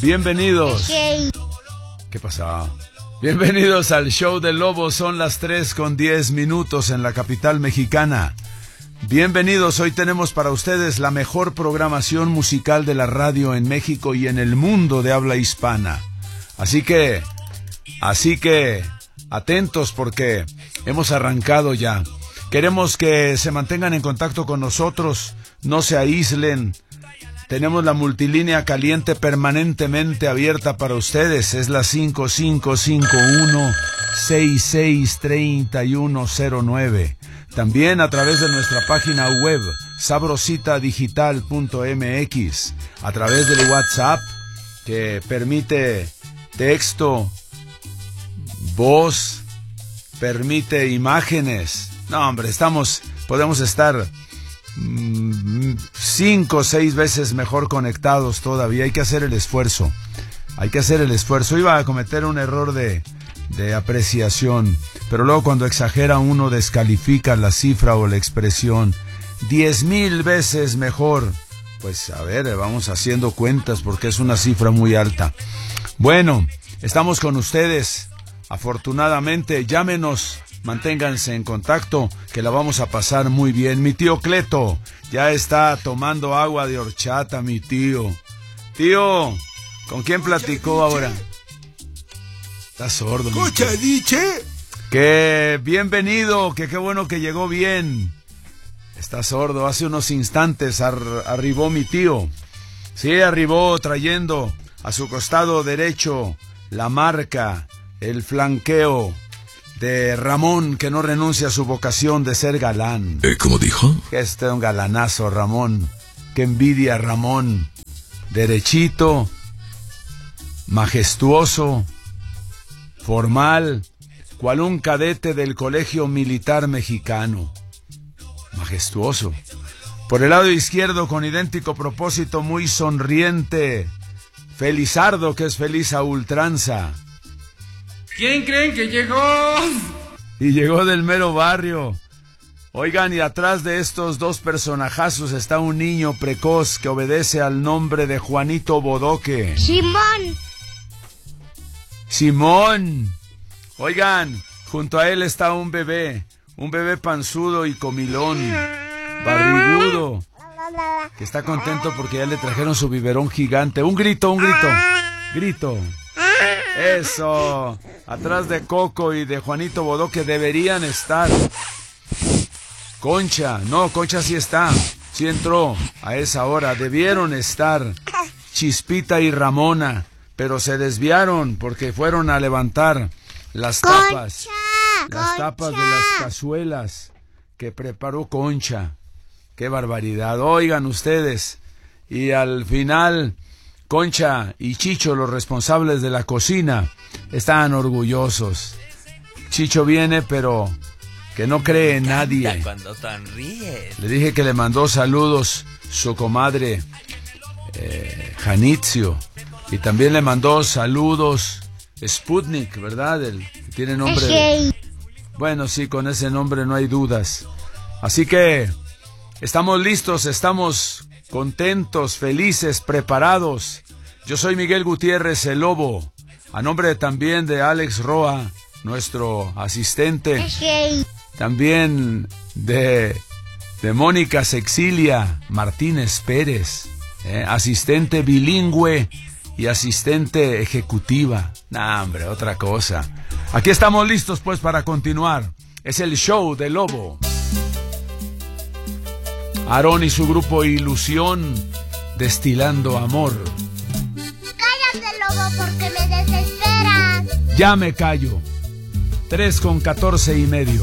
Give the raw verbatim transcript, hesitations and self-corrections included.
Bienvenidos. ¿Qué pasa? Bienvenidos al show del Lobo. Son las tres con diez minutos en la capital mexicana. Bienvenidos. Hoy tenemos para ustedes la mejor programación musical de la radio en México y en el mundo de habla hispana. Así que, así que, atentos porque hemos arrancado ya. Queremos que se mantengan en contacto con nosotros, no se aíslen. Tenemos la multilínea caliente permanentemente abierta para ustedes. Es la cinco cinco cinco uno, seis seis tres uno cero nueve. También a través de nuestra página web, sabrosita digital punto m x. A través del WhatsApp, que permite texto, voz, permite imágenes. No, hombre, estamos, podemos estar mmm, cinco o seis veces mejor conectados todavía. Hay que hacer el esfuerzo. Hay que hacer el esfuerzo. Iba a cometer un error de, de apreciación, pero luego cuando exagera uno descalifica la cifra o la expresión. Diez mil veces mejor. Pues a ver, vamos haciendo cuentas porque es una cifra muy alta. Bueno, estamos con ustedes. Afortunadamente, llámenos. Manténganse en contacto, que la vamos a pasar muy bien. Mi tío Cleto ya está tomando agua de horchata, mi tío. Tío, ¿con quién platicó ahora? Está sordo. ¿Escucha, diche? Que bienvenido, que qué bueno que llegó bien. Está sordo. Hace unos instantes ar- arribó mi tío. Sí, arribó trayendo a su costado derecho la marca, el flanqueo de Ramón, que no renuncia a su vocación de ser galán. ¿Eh, ¿Cómo dijo? Este es un galanazo, Ramón. Qué envidia, Ramón. Derechito, majestuoso, formal, cual un cadete del Colegio Militar Mexicano. Majestuoso. Por el lado izquierdo, con idéntico propósito, muy sonriente, Felizardo, que es feliz a ultranza. ¿Quién creen que llegó? Y llegó del mero barrio. Oigan, y atrás de estos dos personajazos está un niño precoz que obedece al nombre de Juanito Bodoque. Simón. Simón. Oigan, junto a él está un bebé, un bebé panzudo y comilón, barrigudo, que está contento porque ya le trajeron su biberón gigante. Un grito, un grito, grito. Eso, atrás de Coco y de Juanito Bodoque deberían estar Concha, no, Concha sí está, sí entró a esa hora, debieron estar Chispita y Ramona, pero se desviaron porque fueron a levantar las tapas, Concha, las Concha. tapas de las cazuelas que preparó Concha. Qué barbaridad, oigan ustedes, y al final Concha y Chicho, los responsables de la cocina, estaban orgullosos. Chicho viene, pero que no cree en nadie. Cuando sonríes. Le dije que le mandó saludos su comadre eh, Janitzio. Y también le mandó saludos Sputnik, ¿verdad? El, tiene nombre de... Bueno, sí, con ese nombre no hay dudas. Así que estamos listos, estamos contentos, felices, preparados. Yo soy Miguel Gutiérrez, el Lobo, a nombre también de Alex Roa, nuestro asistente, también de, de Mónica Sexilia Martínez Pérez, eh, asistente bilingüe y asistente ejecutiva. Nah, hombre, otra cosa. Aquí estamos listos pues para continuar. Es el show del Lobo. Aarón y su grupo Ilusión, destilando amor. Cállate, Lobo, porque me desesperas. Ya me callo. Tres con catorce y medio.